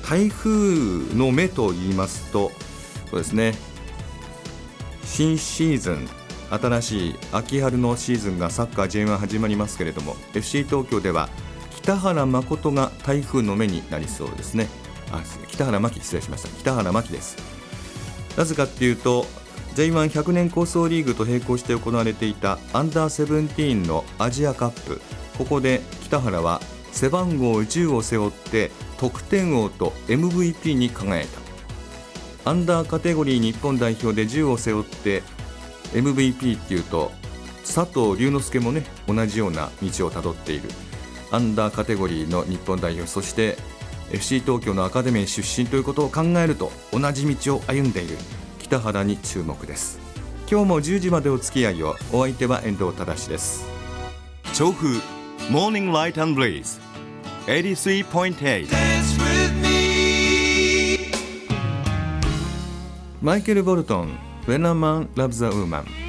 台風の目と言いますと、そうですね、新シーズン、新しい秋春のシーズンがサッカー J1 始まりますけれども、 FC 東京では北原誠が台風の目になりそうですね。北原真希、失礼しました。北原真希です。なぜかっていうと、 J1100 年構想リーグと並行して行われていたアンダー17のアジアカップ、ここで北原は背番号10を背負って得点王と MVP に輝いた。アンダーカテゴリー日本代表で10を背負って MVP っていうと、佐藤龍之介もね、同じような道をたどっているアンダーカテゴリーの日本代表、そして FC 東京のアカデミー出身ということを考えると、同じ道を歩んでいる北原に注目です。今日も10時までお付き合いを。お相手は遠藤忠です。 調布モーニングライト&ブリーズ 83.8。 マイケル・ボルトン When a Man Loves a Woman。